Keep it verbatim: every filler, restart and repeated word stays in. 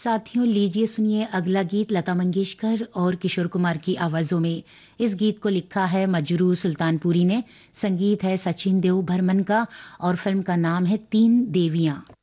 साथियों, लीजिए सुनिए अगला गीत लता मंगेशकर और किशोर कुमार की आवाजों में। इस गीत को लिखा है मजरू सुल्तानपुरी ने, संगीत है सचिन देव बर्मन का और फिल्म का नाम है तीन देवियां।